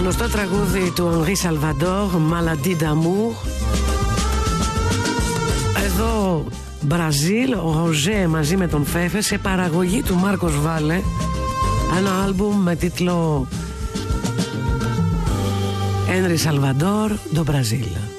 Γνωστό τραγούδι του Henri Salvador, Maladie d'amour. Εδώ Μπραζίλ, ο Ροζέ μαζί με τον Φέφε, σε παραγωγή του Μάρκος Βάλε, ένα άλμπουμ με τίτλο Henri Salvador do Brasil.